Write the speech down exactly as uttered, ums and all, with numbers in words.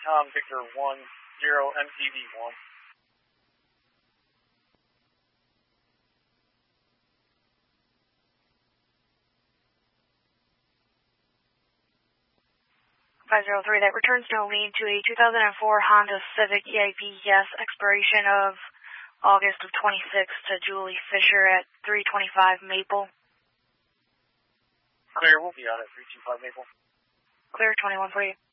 Tom Victor one zero M T V one. five zero three, that returns no lead to a two thousand four Honda Civic E I P, yes, expiration of August of twenty-six to Julie Fisher at three twenty-five Maple. Clear, we'll be out at three two five Maple. Clear, twenty-one forty-eight.